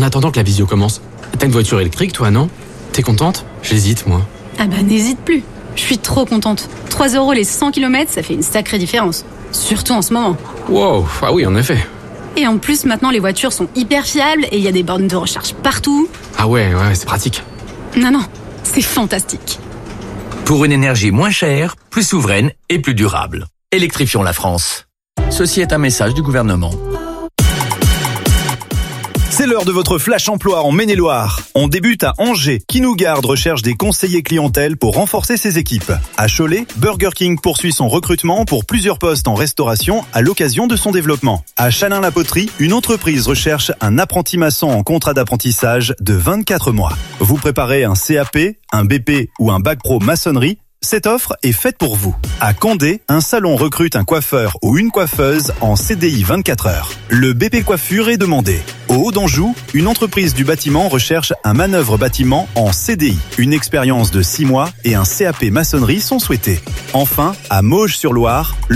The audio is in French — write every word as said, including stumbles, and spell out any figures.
En attendant que la visio commence, t'as une voiture électrique, toi, non? T'es contente? J'hésite, moi. Ah bah n'hésite plus. Je suis trop contente. trois euros les cent kilomètres, ça fait une sacrée différence. Surtout en ce moment. Wow, ah oui, en effet. Et en plus, maintenant, les voitures sont hyper fiables et il y a des bornes de recharge partout. Ah ouais, ouais, c'est pratique. Non, non, c'est fantastique. Pour une énergie moins chère, plus souveraine et plus durable. Électrifions la France. Ceci est un message du gouvernement. C'est l'heure de votre flash emploi en Maine-et-Loire. On débute à Angers. Kinougarde recherche des conseillers clientèle pour renforcer ses équipes. À Cholet, Burger King poursuit son recrutement pour plusieurs postes en restauration à l'occasion de son développement. À Chalin-la-Poterie, une entreprise recherche un apprenti maçon en contrat d'apprentissage de vingt-quatre mois. Vous préparez un C A P, un B P ou un bac pro maçonnerie? Cette offre est faite pour vous. À Condé, un salon recrute un coiffeur ou une coiffeuse en C D I vingt-quatre heures. Le B P coiffure est demandé. Au Haut d'Anjou, une entreprise du bâtiment recherche un manœuvre bâtiment en C D I. Une expérience de six mois et un C A P maçonnerie sont souhaités. Enfin, à Mauges-sur-Loire,